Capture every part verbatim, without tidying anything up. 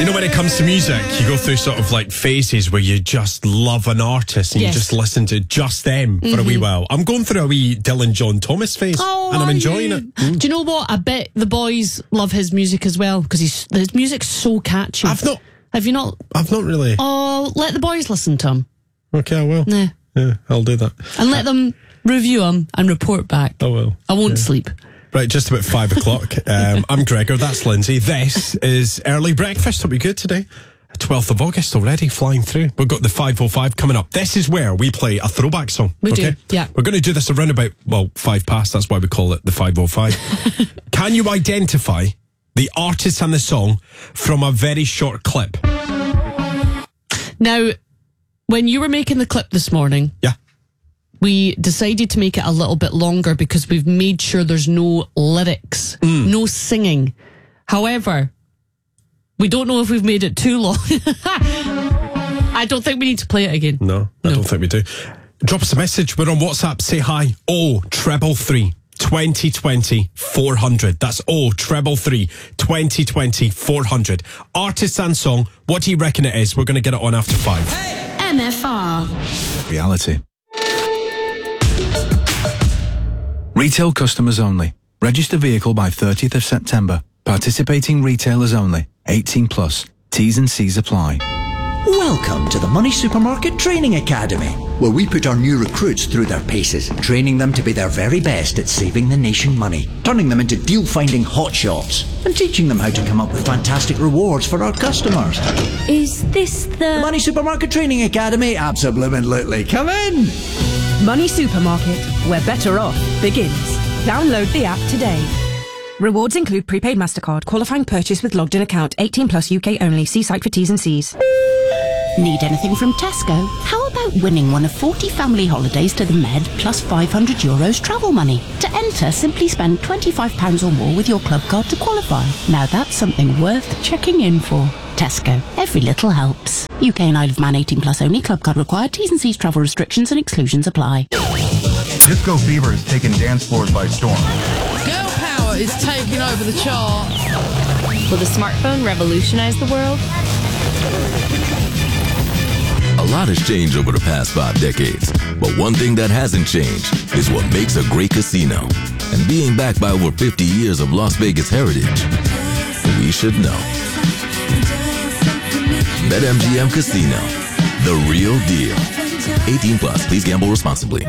You know, when it comes to music, you go through sort of like phases where you just love an artist and yes. you just listen to just them for mm-hmm. a wee while. I'm going through a wee Dylan John Thomas phase oh, and I'm enjoying you? it. Mm. Do you know what? I bet the boys love his music as well because his his music's so catchy. I've not. Have you not? I've not really. Oh, let the boys listen to him. Okay, I will. Yeah, yeah I'll do that. And let them review him and report back. I will. I won't yeah. sleep. Right, just about five o'clock. Um, I'm Gregor, that's Lindsay. This is Early Breakfast. It'll be good today. twelfth of August already, flying through. We've got the five oh five coming up. This is where we play a throwback song. We okay? do, yeah. We're going to do this around about, well, five past. That's why we call it the five oh five. Can you identify the artist and the song from a very short clip? Now, when you were making the clip this morning... Yeah. We decided to make it a little bit longer because we've made sure there's no lyrics, mm. no singing. However, we don't know if we've made it too long. I don't think we need to play it again. No, I no. don't think we do. Drop us a message. We're on WhatsApp. Say hi. Oh, treble three, twenty twenty, four hundred. That's oh, treble three, twenty twenty, four hundred. Artist and song. What do you reckon it is? We're going to get it on after five. Hey. M F R. Reality. Retail customers only. Register vehicle by thirtieth of September. Participating retailers only. eighteen plus. T's and C's apply. Welcome to the Money Supermarket Training Academy, where we put our new recruits through their paces, training them to be their very best at saving the nation money, turning them into deal-finding hotshots, and teaching them how to come up with fantastic rewards for our customers. Is this the... the Money Supermarket Training Academy? Absolutely. Come in! Money Supermarket, where better off begins. Download the app today. Rewards include prepaid MasterCard, qualifying purchase with logged in account, eighteen plus U K only. See site for T's and C's. Need anything from Tesco? How about winning one of forty family holidays to the Med plus five hundred euros travel money? To enter, simply spend twenty-five pounds or more with your club card to qualify. Now that's something worth checking in for. Tesco. Every little helps. U K and Isle of Man eighteen plus only. Club card required. T's and C's travel restrictions and exclusions apply. Disco fever is taking dance floors by storm. Girl power is taking over the chart. Will the smartphone revolutionize the world? A lot has changed over the past five decades, but one thing that hasn't changed is what makes a great casino. And being backed by over fifty years of Las Vegas heritage, we should know. BetMGM Casino, the real deal. eighteen plus, please gamble responsibly.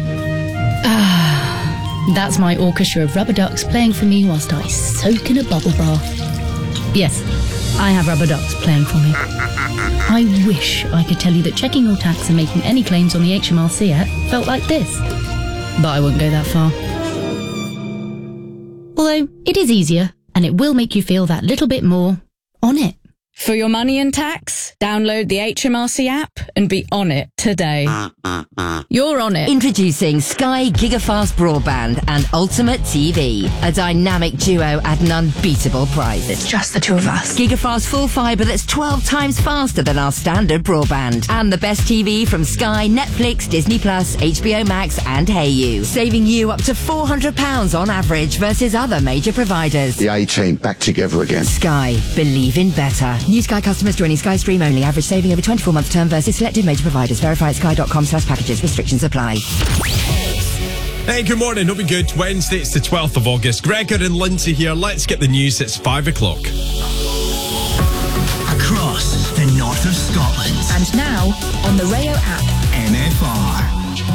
Ah, that's my orchestra of rubber ducks playing for me whilst I soak in a bubble bath. Yes, I have rubber ducks playing for me. I wish I could tell you that checking your tax and making any claims on the H M R C app felt like this. But I wouldn't go that far. Although, it is easier, and it will make you feel that little bit more on it. For your money and tax, download the H M R C app and be on it today. You're on it. Introducing Sky Gigafast Broadband and Ultimate T V. A dynamic duo at an unbeatable price. It's just the two of us. Gigafast full fibre that's twelve times faster than our standard broadband. And the best T V from Sky, Netflix, Disney Plus, H B O Max and Hey You. Saving you up to four hundred pounds on average versus other major providers. The A-Team back together again. Sky. Believe in better. New Sky customers joining Sky Stream only. Average saving over twenty-four month term versus selected major providers. Verify at sky dot com slash packages. Restrictions apply. Hey, good morning. Hope you're good. Wednesday, it's the twelfth of August. Gregor and Lindsay here. Let's get the news. It's five o'clock. Across the north of Scotland. And now, on the Rayo app. M F R.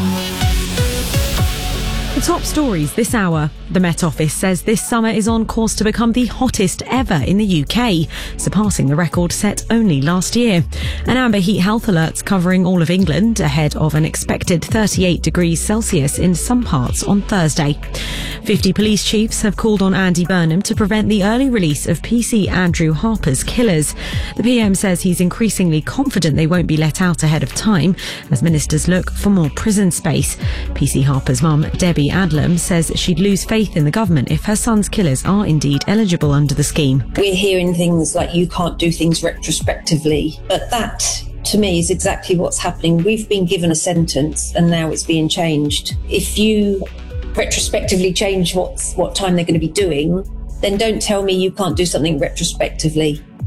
The top stories this hour. The Met Office says this summer is on course to become the hottest ever in the U K, surpassing the record set only last year. An amber heat health alert's covering all of England ahead of an expected thirty-eight degrees Celsius in some parts on Thursday. fifty police chiefs have called on Andy Burnham to prevent the early release of P C Andrew Harper's killers. The P M says he's increasingly confident they won't be let out ahead of time as ministers look for more prison space. P C Harper's mum, Debbie Adlam, says she'd lose faith in the government if her son's killers are indeed eligible under the scheme. We're hearing things like you can't do things retrospectively, but that to me is exactly what's happening. We've been given a sentence and now it's being changed. If you retrospectively change what's, what time they're going to be doing, then don't tell me you can't do something retrospectively.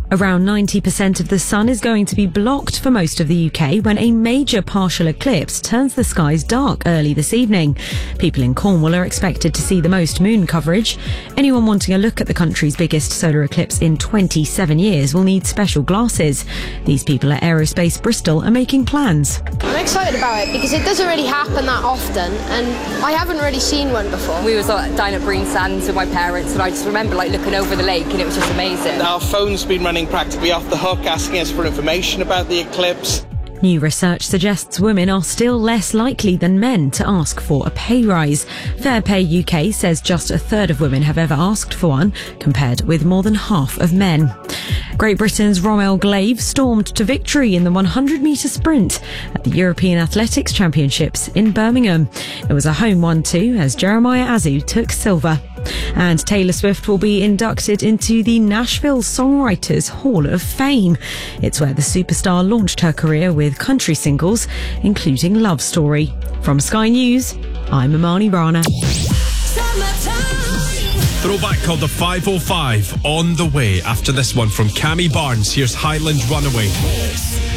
Around ninety percent of the sun is going to be blocked for most of the U K when a major partial eclipse turns the skies dark early this evening. People in Cornwall are expected to see the most moon coverage. Anyone wanting a look at the country's biggest solar eclipse in twenty-seven years will need special glasses. These people at Aerospace Bristol are making plans. I'm excited about it because it doesn't really happen that often and I haven't really seen one before. We was like, down at Breen Sands with my parents and I just remember like looking over the lake and it was just amazing. Our phone's been running practically off the hook asking us for information about the eclipse. New research suggests women are still less likely than men to ask for a pay rise. Fair Pay U K says just a third of women have ever asked for one, compared with more than half of men. Great Britain's Rommel Glave stormed to victory in the one hundred metre sprint at the European Athletics Championships in Birmingham. It was a home one too, as Jeremiah Azu took silver. And Taylor Swift will be inducted into the Nashville Songwriters Hall of Fame. It's where the superstar launched her career with country singles, including Love Story. From Sky News, I'm Imani Rana. Throwback called the five oh five on the way. After this one from Cammy Barnes, here's Highland Runaway.